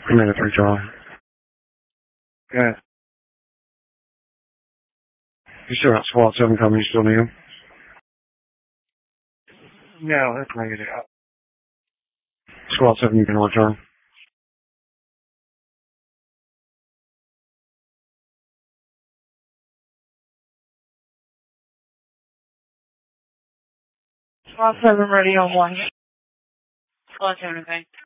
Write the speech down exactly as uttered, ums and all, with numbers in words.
Commander three Charlie. Yeah. You still got squad seven coming, you still need him? No, let's make it out. Squad seven, you can return. Squad seven ready on one. Squad seven, okay.